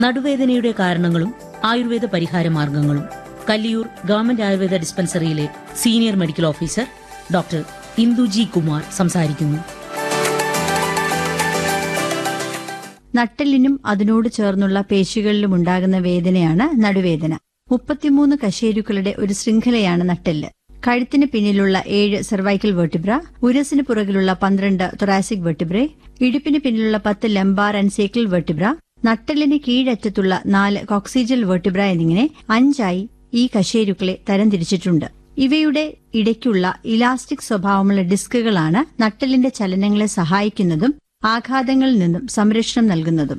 നടുവേദനയുടെ കാരണങ്ങളും ആയുർവേദ പരിഹാര മാർഗങ്ങളും Kalliyoor government Ayurveda ഡിസ്പെൻസറിയിലെ senior medical officer doctor Indu G Kumar സംസാരിക്കുന്നു. നട്ടെല്ലിനും അതിനോട് ചേർന്നുള്ള പേശികളിലും ഉണ്ടാകുന്ന വേദനയാണ് നടുവേദന. 33 കശേരുക്കളുടെ ഒരു ശൃംഖലയാണ് നട്ടെല്ല്. കഴുത്തിന് പിന്നിലുള്ള 7 സെർവൈക്കൽ വെർട്ടിബ്ര, ഉരസിന് പുറകിലുള്ള 12 തൊറാസിക് വെർട്ടിബ്രെ, ഇടുപ്പിന് പിന്നിലുള്ള 10 lumbar and സേക്കിൾ vertebra, നട്ടെല്ലിന് കീഴറ്റത്തുള്ള 4 coccygeal vertebra എന്നിങ്ങനെ 5ആയി ഈ കശേരുക്കളെ തരംതിരിച്ചിട്ടുണ്ട്. ഇവയുടെ ഇടയ്ക്കുള്ള ഇലാസ്റ്റിക് സ്വഭാവമുള്ള ഡിസ്കുകളാണ് നട്ടെല്ലിന്റെ ചലനങ്ങളെ സഹായിക്കുന്നതും ആഘാതങ്ങളിൽ നിന്നും സംരക്ഷണം നൽകുന്നതും.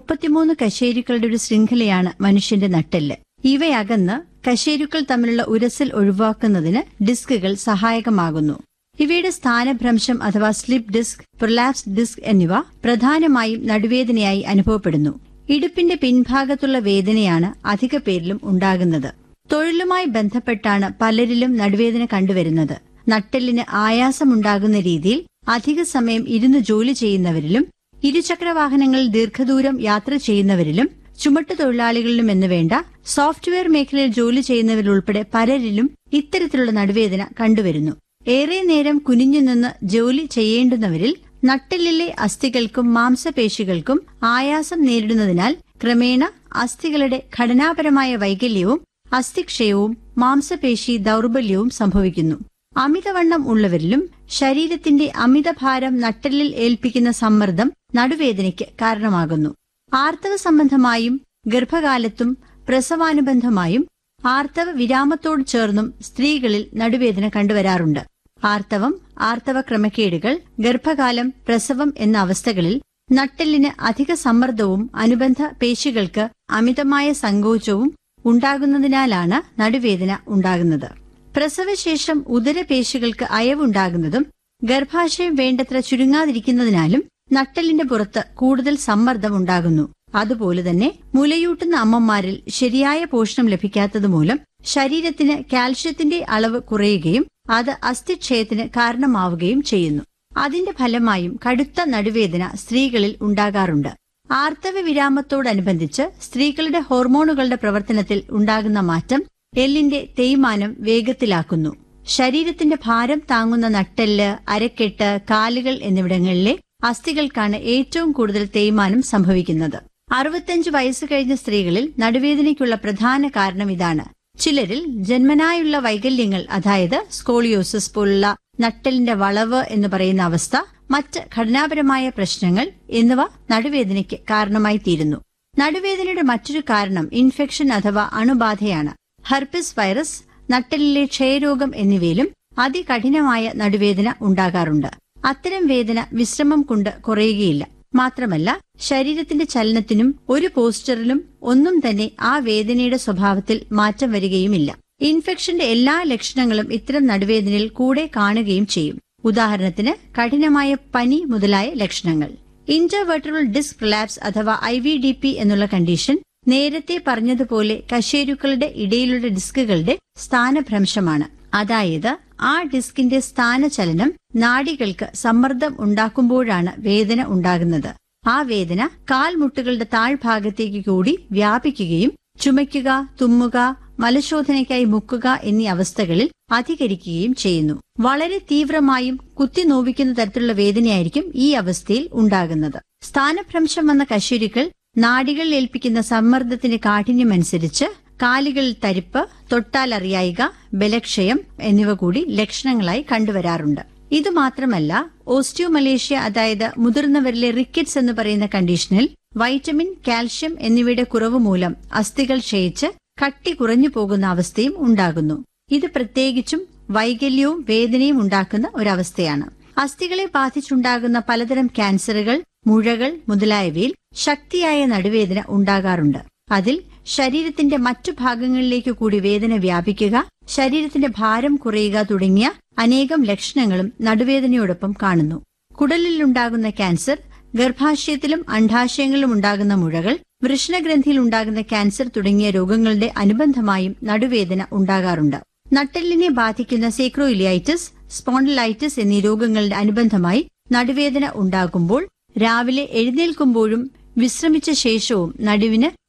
33 കശേരുക്കളുടെ ഒരു ശൃംഖലയാണ് മനുഷ്യന്റെ നട്ടെല്ല്. ഇവയകന്ന് കശേരുക്കൾ തമ്മിലുള്ള ഉരസൽ ഒഴിവാക്കുന്നതിന് ഡിസ്കുകൾ സഹായകമാകുന്നു. ഇവയുടെ സ്ഥാനഭ്രംശം അഥവാ സ്ലിപ്പ് ഡിസ്ക്, പ്രൊലാപ്സ് ഡിസ്ക് എന്നിവ പ്രധാനമായും നടുവേദനയായി അനുഭവപ്പെടുന്നു. ഇടുപ്പിന്റെ പിൻഭാഗത്തുള്ള വേദനയാണ് അധിക പേരിലും ഉണ്ടാകുന്നത്. തൊഴിലുമായി ബന്ധപ്പെട്ടാണ് പലരിലും നടുവേദന കണ്ടുവരുന്നത്. നട്ടെല്ലിന് ആയാസമുണ്ടാകുന്ന രീതിയിൽ അധിക സമയം ഇരുന്ന് ജോലി ചെയ്യുന്നവരിലും, ഇരുചക്രവാഹനങ്ങളിൽ ദീർഘദൂരം യാത്ര ചെയ്യുന്നവരിലും, ചുമട്ടുതൊഴിലാളികളിലും എന്നുവേണ്ട സോഫ്റ്റ്വെയർ മേഖലയിൽ ജോലി ചെയ്യുന്നവരുൾപ്പെടെ പലരിലും ഇത്തരത്തിലുള്ള നടുവേദന കണ്ടുവരുന്നു. ഏറെ നേരം കുനിഞ്ഞുനിന്ന് ജോലി ചെയ്യേണ്ടുന്നവരിൽ നട്ടെല്ലിലെ അസ്ഥികൾക്കും മാംസപേശികൾക്കും ആയാസം നേരിടുന്നതിനാൽ ക്രമേണ അസ്ഥികളുടെ ഘടനാപരമായ വൈകല്യവും അസ്ഥിക്ഷയവും മാംസപേശി ദൌർബല്യവും സംഭവിക്കുന്നു. അമിതവണ്ണം ഉള്ളവരിലും ശരീരത്തിന്റെ അമിതഭാരം നട്ടെല്ലിൽ ഏൽപ്പിക്കുന്ന സമ്മർദ്ദം നടുവേദനയ്ക്ക് കാരണമാകുന്നു. ആർത്തവ സംബന്ധമായും ഗർഭകാലത്തും പ്രസവാനുബന്ധമായും ആർത്തവ വിരാമത്തോട് ചേർന്നും സ്ത്രീകളിൽ നടുവേദന കണ്ടുവരാറുണ്ട്. ആർത്തവം, ആർത്തവ ക്രമക്കേടുകൾ, ഗർഭകാലം, പ്രസവം എന്ന അവസ്ഥകളിൽ നട്ടെല്ലിന് അധിക സമ്മർദ്ദവും അനുബന്ധ പേശികൾക്ക് അമിതമായ സങ്കോചവും ഉണ്ടാകുന്നതിനാലാണ് നടുവേദന ഉണ്ടാകുന്നത്. പ്രസവശേഷം ഉദരപേശികൾക്ക് അയവുണ്ടാകുന്നതും ഗർഭാശയം വേണ്ടത്ര ചുരുങ്ങാതിരിക്കുന്നതിനാലും നട്ടെല്ലിന്റെ പുറത്ത് കൂടുതൽ സമ്മർദ്ദം ഉണ്ടാകുന്നു. അതുപോലെ തന്നെ മുലയൂട്ടുന്ന അമ്മമാരിൽ ശരിയായ പോഷണം ലഭിക്കാത്തതുമൂലം ശരീരത്തിന് കാൽഷ്യത്തിന്റെ അളവ് കുറയുകയും അത് അസ്ഥിക്ഷയത്തിന് കാരണമാവുകയും ചെയ്യുന്നു. അതിന്റെ ഫലമായും കടുത്ത നടുവേദന സ്ത്രീകളിൽ ഉണ്ടാകാറുണ്ട്. ആർത്തവ വിരാമത്തോടനുബന്ധിച്ച് സ്ത്രീകളുടെ ഹോർമോണുകളുടെ പ്രവർത്തനത്തിൽ ഉണ്ടാകുന്ന മാറ്റം എല്ലിന്റെ തേയ്മാനം വേഗത്തിലാക്കുന്നു. ശരീരത്തിന്റെ ഭാരം താങ്ങുന്ന നട്ടെല്ല്, അരക്കെട്ട്, കാലുകൾ എന്നിവിടങ്ങളിലെ അസ്ഥികൾക്കാണ് ഏറ്റവും കൂടുതൽ തേയ്മാനം സംഭവിക്കുന്നത്. 65 വയസ്സ് കഴിഞ്ഞ സ്ത്രീകളിൽ നടുവേദനയ്ക്കുള്ള പ്രധാന കാരണം ഇതാണ്. ചിലരിൽ ജന്മനായുള്ള വൈകല്യങ്ങൾ, അതായത് സ്കോളിയോസിസ് പോലുള്ള നട്ടെല്ലിന്റെ വളവ് എന്ന് പറയുന്ന അവസ്ഥ, മറ്റ് ഘടനാപരമായ പ്രശ്നങ്ങൾ എന്നിവ നടുവേദനയ്ക്ക് കാരണമായി തീരുന്നു. നടുവേദനയുടെ മറ്റൊരു കാരണം ഇൻഫെക്ഷൻ അഥവാ അണുബാധയാണ്. ഹെർപ്പിസ് വൈറസ്, നട്ടെല്ലിലെ ക്ഷയരോഗം എന്നിവയിലും അതികഠിനമായ നടുവേദന ഉണ്ടാകാറുണ്ട്. അത്തരം വേദന വിശ്രമം കൊണ്ട് കുറയുകയില്ല. മാത്രമല്ല, ശരീരത്തിന്റെ ചലനത്തിനും ഒരു പോസ്ചറിലും ഒന്നും തന്നെ ആ വേദനയുടെ സ്വഭാവത്തിൽ മാറ്റം വരികയുമില്ല. ഇൻഫെക്ഷന്റെ എല്ലാ ലക്ഷണങ്ങളും ഇത്തരം നടുവേദനയിൽ കൂടെ കാണുകയും ചെയ്യും. ഉദാഹരണത്തിന് കഠിനമായ പനി മുതലായ ലക്ഷണങ്ങൾ. ഇന്റർവെർട്ടബിൾ ഡിസ്ക് പ്രൊലാപ്സ് അഥവാ IVDP എന്നുള്ള കണ്ടീഷൻ നേരത്തെ പറഞ്ഞതുപോലെ കശേരുക്കളുടെ ഇടയിലുള്ള ഡിസ്കുകളുടെ സ്ഥാനഭ്രംശമാണ്. അതായത് ആ ഡിസ്കിന്റെ സ്ഥാനചലനം നാഡികൾക്ക് സമ്മർദ്ദം ഉണ്ടാക്കുമ്പോഴാണ് വേദന ഉണ്ടാകുന്നത്. ആ വേദന കാൽമുട്ടുകളുടെ താഴ്ഭാഗത്തേക്ക് കൂടി വ്യാപിക്കുകയും ചുമയ്ക്കുക, തുമ്മുക, മലശോധനയ്ക്കായി മുക്കുക എന്നീ അവസ്ഥകളിൽ അധികരിക്കുകയും ചെയ്യുന്നു. വളരെ തീവ്രമായും കുത്തിനോവിക്കുന്ന തരത്തിലുള്ള വേദനയായിരിക്കും ഈ അവസ്ഥയിൽ ഉണ്ടാകുന്നത്. സ്ഥാനഭ്രംശം വന്ന കശേരുക്കൾ നാഡികളിൽ ഏൽപ്പിക്കുന്ന സമ്മർദ്ദത്തിന്റെ കാഠിന്യമനുസരിച്ച് കാലുകളിൽ തരിപ്പ്, തൊട്ടാൽ അറിയായിക, ബലക്ഷയം എന്നിവ കൂടി ലക്ഷണങ്ങളായി കണ്ടുവരാറുണ്ട്. ഇതുമാത്രമല്ല, ഓസ്റ്റിയോമലേഷ്യ അതായത് മുതിർന്നവരിലെ റിക്കറ്റ്സ് എന്ന് പറയുന്ന കണ്ടീഷനിൽ വൈറ്റമിൻ, കാൽഷ്യം എന്നിവയുടെ കുറവ് മൂലം അസ്ഥികൾ ക്ഷയിച്ച് കട്ടി കുറഞ്ഞു പോകുന്ന അവസ്ഥയും ഉണ്ടാകുന്നു. ഇത് പ്രത്യേകിച്ചും വൈകല്യവും വേദനയും ഉണ്ടാക്കുന്ന ഒരവസ്ഥയാണ്. അസ്ഥികളെ ബാധിച്ചുണ്ടാകുന്ന പലതരം ക്യാൻസറുകൾ, മുഴകൾ മുതലായവയിൽ ശക്തിയായ നടുവേദന ഉണ്ടാകാറുണ്ട്. അതിൽ ശരീരത്തിന്റെ മറ്റു ഭാഗങ്ങളിലേക്ക് കൂടി വേദന വ്യാപിക്കുക, ശരീരത്തിന്റെ ഭാരം കുറയുക തുടങ്ങിയ അനേകം ലക്ഷണങ്ങളും നടുവേദനയോടൊപ്പം കാണുന്നു. കുടലിലുണ്ടാകുന്ന ക്യാൻസർ, ഗർഭാശയത്തിലും അണ്ഡാശയങ്ങളിലും ഉണ്ടാകുന്ന മുഴകൾ, വൃഷണഗ്രന്ഥിയിൽ ഉണ്ടാകുന്ന ക്യാൻസർ തുടങ്ങിയ രോഗങ്ങളുടെ അനുബന്ധമായും നടുവേദന ഉണ്ടാകാറുണ്ട്. നട്ടെല്ലിനെ ബാധിക്കുന്ന സേക്രോഇലിയൈറ്റിസ്, സ്പോണ്ടിലൈറ്റിസ് എന്നീ രോഗങ്ങളുടെ അനുബന്ധമായി നടുവേദന ഉണ്ടാകുമ്പോൾ രാവിലെ എഴുന്നേൽക്കുമ്പോഴും വിശ്രമിച്ച ശേഷവും നടുവിന്